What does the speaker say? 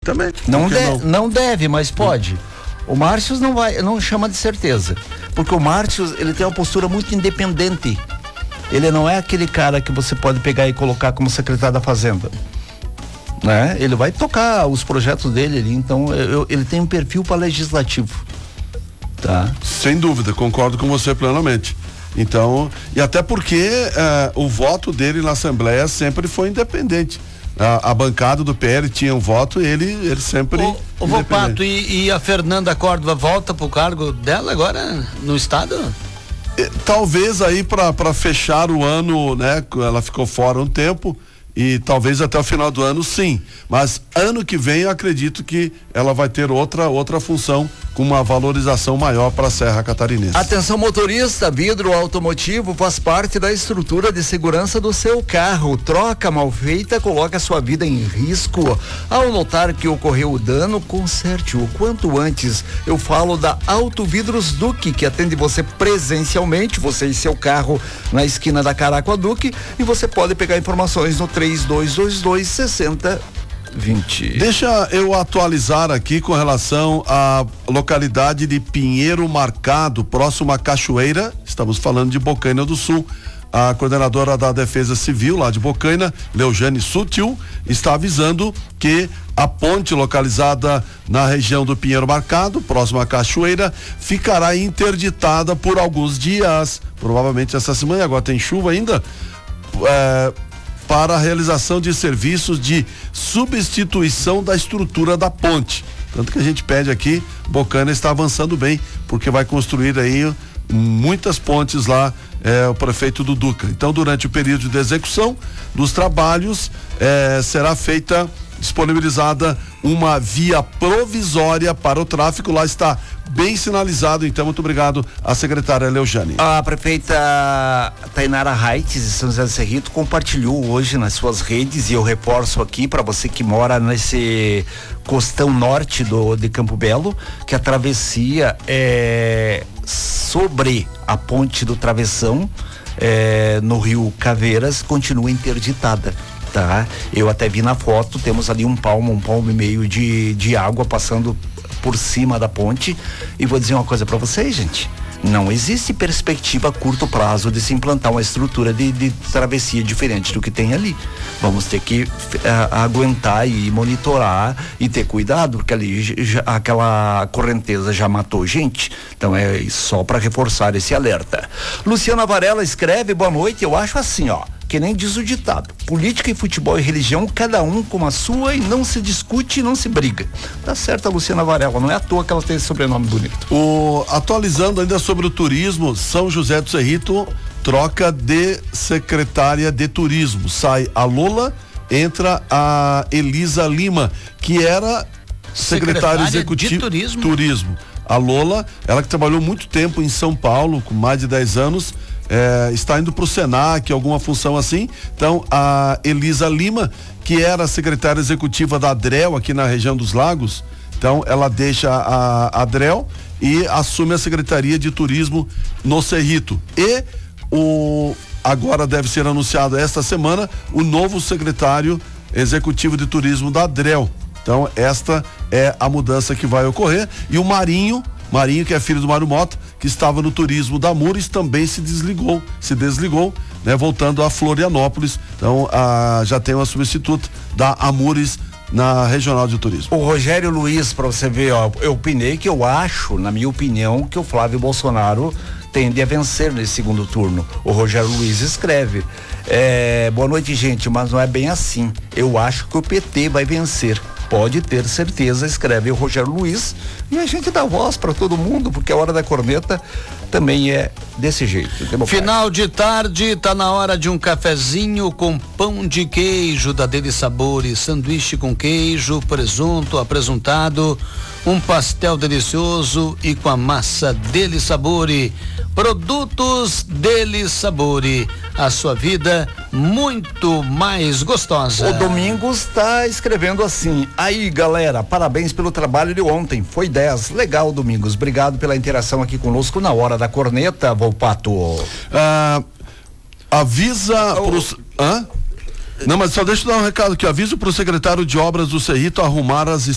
Perfeitamente. Não deve, mas pode. O Márcio não chama de certeza, porque o Márcio, ele tem uma postura muito independente. Ele não é aquele cara que você pode pegar e colocar como secretário da Fazenda, né? Ele vai tocar os projetos dele ali, então ele tem um perfil para legislativo, tá? Sem dúvida, concordo com você plenamente. Então, e até porque o voto dele na Assembleia sempre foi independente. A bancada do PL tinha um voto, ele sempre. O Volpato, e a Fernanda Córdova volta pro cargo dela agora no estado? Talvez aí para fechar o ano, né? Ela ficou fora um tempo e talvez até o final do ano, sim. Mas ano que vem eu acredito que ela vai ter outra função com uma valorização maior para a Serra Catarinense. Atenção motorista, vidro automotivo faz parte da estrutura de segurança do seu carro. Troca mal feita coloca sua vida em risco. Ao notar que ocorreu o dano, conserte-o quanto antes. Eu falo da Auto Vidros Duque, que atende você presencialmente, você e seu carro na esquina da Caraco Duque, e você pode pegar informações no 3222-6020. Deixa eu atualizar aqui com relação à localidade de Pinheiro Marcado, próximo à Cachoeira. Estamos falando de Bocaina do Sul. A coordenadora da Defesa Civil lá de Bocaina, Leujane Sutil, está avisando que a ponte localizada na região do Pinheiro Marcado, próximo à Cachoeira, ficará interditada por alguns dias, provavelmente essa semana. Agora tem chuva ainda, para a realização de serviços de substituição da estrutura da ponte. Tanto que a gente pede aqui, Bocaina está avançando bem, porque vai construir aí muitas pontes lá, o prefeito do Duca. Então, durante o período de execução dos trabalhos, será disponibilizada uma via provisória para o tráfego. Lá está bem sinalizado, então muito obrigado à secretária Leujane. A prefeita Tainara Raites de São José do Cerrito compartilhou hoje nas suas redes, e eu reforço aqui para você que mora nesse costão norte de Campo Belo, que a travessia sobre a ponte do Travessão no rio Caveiras continua interditada. Tá? Eu até vi na foto, temos ali um palmo e meio de água passando por cima da ponte, e vou dizer uma coisa para vocês, gente, não existe perspectiva a curto prazo de se implantar uma estrutura de travessia diferente do que tem ali. Vamos ter que aguentar e monitorar e ter cuidado, porque ali aquela correnteza já matou gente. Então é só para reforçar esse alerta. Luciana Varela escreve: boa noite, eu acho assim, que nem diz o ditado, política e futebol e religião, cada um com a sua, e não se discute e não se briga. Tá certo a Luciana Varela, não é à toa que ela tem esse sobrenome bonito. Atualizando ainda sobre o turismo, São José do Cerrito troca de secretária de turismo, sai a Lola, entra a Elisa Lima, que era secretária executiva de turismo. A Lola, ela que trabalhou muito tempo em São Paulo, com mais de 10 anos, está indo para o Senac, alguma função assim. Então, a Elisa Lima, que era a secretária executiva da ADREL aqui na região dos Lagos, então ela deixa a ADREL e assume a Secretaria de Turismo no Cerrito. E agora deve ser anunciado esta semana o novo secretário executivo de turismo da ADREL. Então, esta é a mudança que vai ocorrer. E o Marinho, que é filho do Mário Mota, que estava no turismo da Amures, também se desligou, né, voltando a Florianópolis. Então, já tem uma substituta da Amures na Regional de Turismo. O Rogério Luiz, para você ver, eu opinei que eu acho, na minha opinião, que o Flávio Bolsonaro tende a vencer nesse segundo turno. O Rogério Luiz escreve: boa noite, gente, mas não é bem assim. Eu acho que o PT vai vencer. Pode ter certeza, escreve o Rogério Luiz, e a gente dá voz para todo mundo, porque a hora da corneta também é desse jeito. Final de tarde, tá na hora de um cafezinho com pão de queijo da Deli Sabores, sanduíche com queijo, presunto, apresuntado, um pastel delicioso e com a massa Deli Sabore. Produtos Deli Sabore, a sua vida muito mais gostosa. O Domingos está escrevendo assim: aí galera, parabéns pelo trabalho de ontem, foi 10, legal Domingos, obrigado pela interação aqui conosco na hora da corneta, Volpato. Avisa pros... Não, mas só deixa eu dar um recado aqui, aviso pro secretário de obras do Cerrito arrumar as